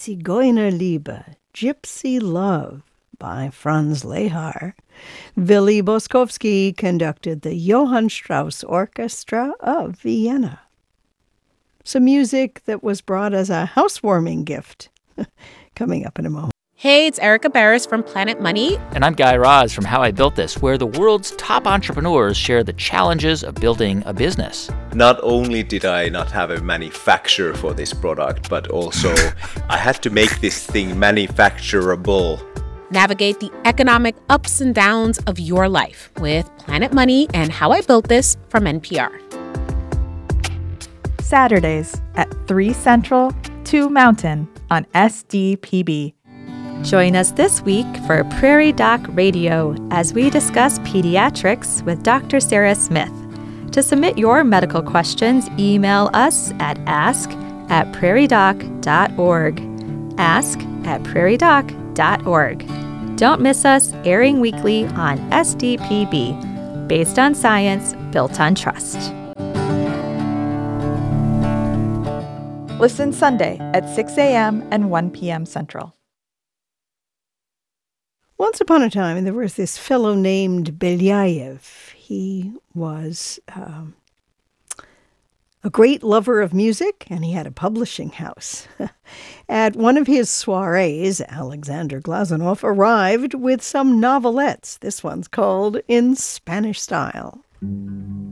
Zigeunerliebe, Gypsy Love by Franz Lehar. Willy Boskowski conducted the Johann Strauss Orchestra of Vienna. Some music that was brought as a housewarming gift. Coming up in a moment. Hey, it's Erica Barris from Planet Money. And I'm Guy Raz from How I Built This, where the world's top entrepreneurs share the challenges of building a business. Not only did I not have a manufacturer for this product, but also I had to make this thing manufacturable. Navigate the economic ups and downs of your life with Planet Money and How I Built This from NPR. Saturdays at 3 Central, 2 Mountain on SDPB. Join us this week for Prairie Doc Radio as we discuss pediatrics with Dr. Sarah Smith. To submit your medical questions, email us at ask@prairiedoc.org. ask@prairiedoc.org. Don't miss us, airing weekly on SDPB. Based on science, built on trust. Listen Sunday at 6 a.m. and 1 p.m. Central. Once upon a time, there was this fellow named Belyayev. He was a great lover of music, and he had a publishing house. At one of his soirees, Alexander Glazunov arrived with some novelettes. This one's called In Spanish Style.